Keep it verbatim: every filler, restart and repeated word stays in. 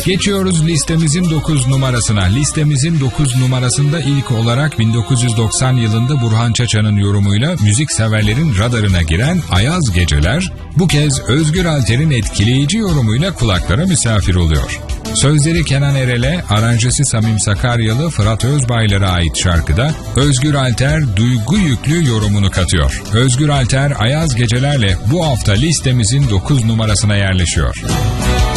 Geçiyoruz listemizin dokuz numarasına. Listemizin dokuz numarasında ilk olarak bin dokuz yüz doksan yılında Burhan Çaça'nın yorumuyla müzik severlerin radarına giren Ayaz Geceler, bu kez Özgür Alter'in etkileyici yorumuyla kulaklara misafir oluyor. Sözleri Kenan Erel'e, aranjesi Samim Sakaryalı, Fırat Özbaylar'a ait şarkıda Özgür Alter duygu yüklü yorumunu katıyor. Özgür Alter Ayaz Geceler'le bu hafta listemizin dokuz numarasına yerleşiyor.